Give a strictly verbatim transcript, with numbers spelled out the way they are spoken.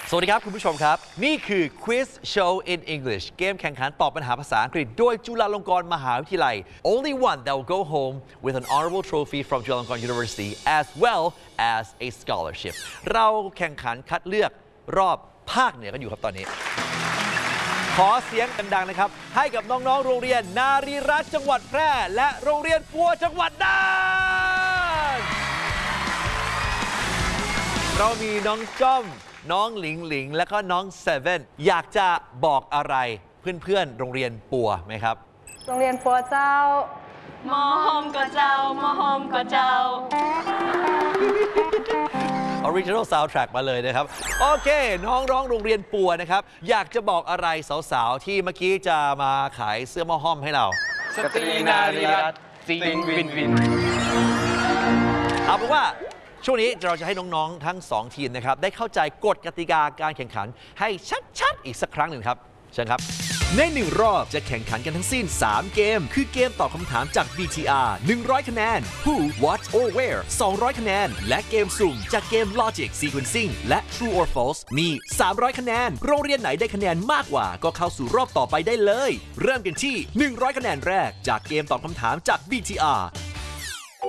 สวัสดีครับคุณผู้ชมครับนี่คือ Quiz Show in English เกมแข่งขันตอบปัญหาภาษาอังกฤษโดยจุฬาลงกรณ์มหาวิทยาลัย Only one that will go home with an honorable trophy from จุฬาลงกรณ์ University as well as a scholarship เราแข่งขันคัดเลือกรอบภาคเหนือกันอยู่ครับตอนนี้ ขอเสียงดังๆนะครับให้กับน้องๆโรงเรียนนารีรัตน์จังหวัดแพร่และโรงเรียนปัวจังหวัดน่านเรามีน้องจ้อมน้องหลิงหลิงและก็น้องเซเว่นอยากจะบอกอะไรเพื่อนๆโรงเรียนปัวไหมครับโรงเรียนปัวเจ้ามอหอมก็เจ้ามอหอมก็เจ้า Original soundtrack มาเลยนะครับโอเคน้องร้องโรงเรียนปัวนะครับอยากจะบอกอะไรสาวๆที่เมื่อกี้จะมาขายเสื้อหม้อห้อมให้เราสตรีนารีรัตน์จริงวินวินเอาเป็นว่าช่วงนี้เราจะให้น้องๆทั้งสองทีมนะครับได้เข้าใจกฎกติกาการแข่งขันให้ชัดๆอีกสักครั้งหนึ่งครับเชิญครับในหนึ่งรอบจะแข่งขันกันทั้งสิ้นสามเกมคือเกมตอบคำถามจาก บี ที อาร์ หนึ่งร้อยคะแนน Who What or Where สองร้อยคะแนนและเกมสุ่มจากเกม Logic Sequencing และ True or False มีสามร้อยคะแนนโรงเรียนไหนได้คะแนนมากกว่าก็เข้าสู่รอบต่อไปได้เลยเริ่มกันที่หนึ่งร้อยคะแนนแรกจากเกมตอบคำถามจาก บี ที อาร์